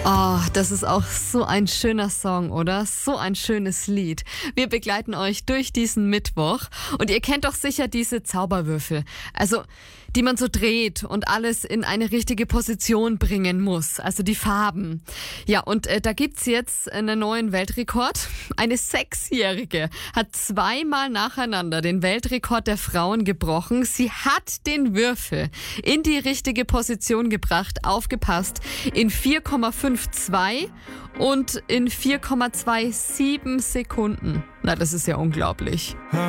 Oh, das ist auch so ein schöner Song, oder? So ein schönes Lied. Wir begleiten euch durch diesen Mittwoch und ihr kennt doch sicher diese Zauberwürfel. Also, die man so dreht und alles in eine richtige Position bringen muss. Also die Farben. Ja, und da gibt's jetzt einen neuen Weltrekord. Eine 6-Jährige hat 2-mal nacheinander den Weltrekord der Frauen gebrochen. Sie hat den Würfel in die richtige Position gebracht. Aufgepasst. In 4,52 und in 4,27 Sekunden. Na, das ist ja unglaublich.